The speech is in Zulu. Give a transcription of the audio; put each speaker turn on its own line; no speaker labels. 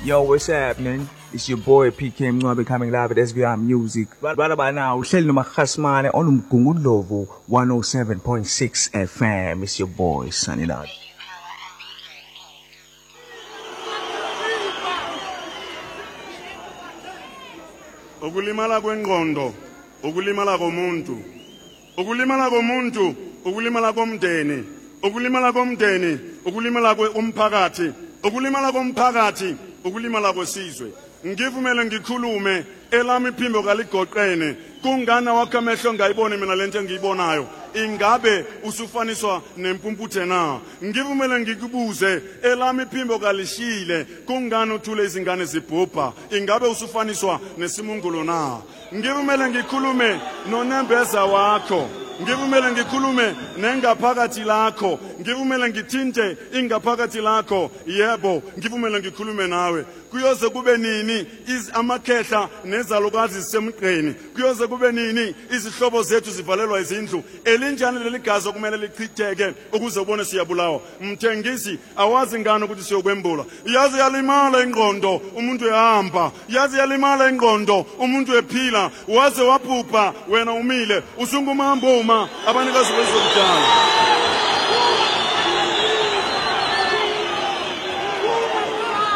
Yo, what's happening? It's your boy PK Mncwabe coming live at SVR Music. Right about now, uhleli noMakhasmane on uMgungundlovu 107.6 FM. It's your boy, signing out.
Ukulimala kwengqondo, ukulimala komuntu, ukulimala komuntu, ukulimala komndeni, ukulimala komndeni, ukulimala komphakathi, ukulimala komphakathi, ukulimala kwesizwe. Ngivumele ngikhulume elami iphimbo kaligoqene kungana wakho amehlo ngayibona mina lento engiyibonayo ingabe usufaniswa nempumputhe na ngivumele ngikubuze elami iphimbo kalishile kungana uthule izingane zibhubha ingabe usufaniswa nesimungulo na ngivumele ngikhulume nonembeza wakho ngivumele ngikhulume nengaphakathi lakho ngivumele ngithinte ingaphakathi lakho yebo ngivumele ngikhulume nawe kuyoze kube nini amakhehla nezalukazi zisemqeni kuyoze kube nini izihlobo zethu zivalelwa izindlu elinjani leligazi kumele lichitheke ukuze ubone siyabulawa mthengisi awazi ngani ukuthi siyokwembula yazi yalimala ingqondo umuntu ehamba yazi yalimala ingqondo umuntu ephila waze waphupha wena umile usungumamboma abanikazi bezokudala